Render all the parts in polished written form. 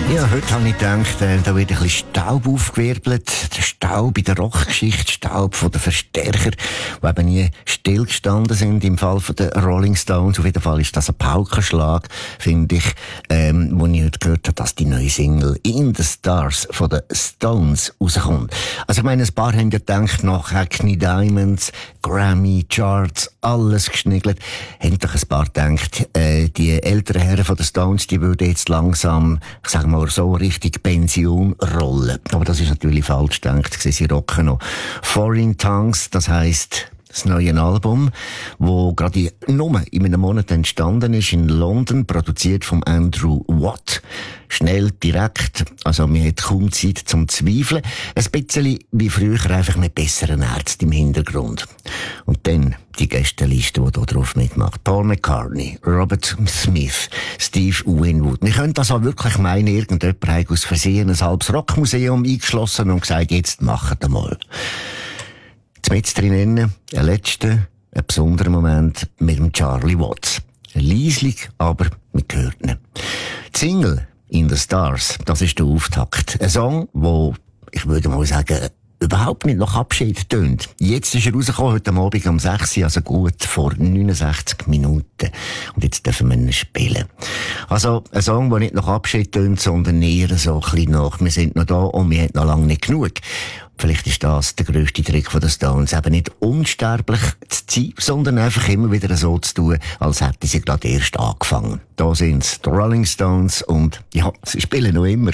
Ja, heute habe ich gedacht, da wird ein bisschen Staub aufgewirbelt. Der Staub in der Rockgeschichte, Staub von den Verstärker, die eben nie stillgestanden sind im Fall von den Rolling Stones. Auf jeden Fall ist das ein Paukenschlag, finde ich, wo ich heute gehört habe, dass die neue Single In the Stars von den Stones rauskommt. Also ich meine, ein paar haben ja gedacht, nach Hackney Diamonds, Grammy, Charts, alles geschniggelt, haben doch ein paar gedacht, die älteren Herren von den Stones, die würden jetzt langsam, ich sage mal, so richtig Pension rollen. Aber das ist natürlich falsch gedacht. Sie rocken noch. Foreign Tongues, das heisst, das neue Album, wo gerade nur in einem Monat entstanden ist, in London, produziert von Andrew Watt. Schnell, direkt, also man hat kaum Zeit zum Zweifeln. Ein bisschen wie früher, einfach mit besseren Ärzten im Hintergrund. Und dann die Gästeliste, die da drauf mitmacht. Paul McCartney, Robert Smith, Steve Winwood. Wir können das auch wirklich meinen, irgendjemand hat aus Versehen ein halbes Rockmuseum eingeschlossen und gesagt, jetzt macht mal. Mit drinnen, ein letzter, ein besonderer Moment mit dem Charlie Watts. Leislich, aber wir hört ihn. Die Single In the Stars, das ist der Auftakt. Ein Song, wo, ich würde mal sagen, überhaupt nicht nach Abschied tönt. Jetzt ist er rausgekommen, heute Abend um 6 Uhr, also gut vor 69 Minuten. Und jetzt dürfen wir ihn spielen. Also, ein Song, der nicht nach Abschied tönt, sondern eher so ein bisschen nach, wir sind noch da und wir haben noch lange nicht genug. Vielleicht ist das der grösste Trick von den Stones, eben nicht unsterblich zu sein, sondern einfach immer wieder so zu tun, als hätten sie gerade erst angefangen. Da sind's, die Rolling Stones, und ja, sie spielen noch immer.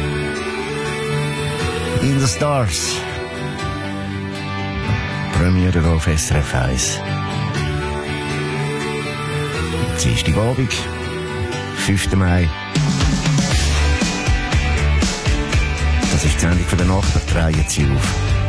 In the Stars. Premiere auf SRF 1. Dienstagabend, 5. Mai. Das ist die Sendung von der Nacht, drehen Sie auf.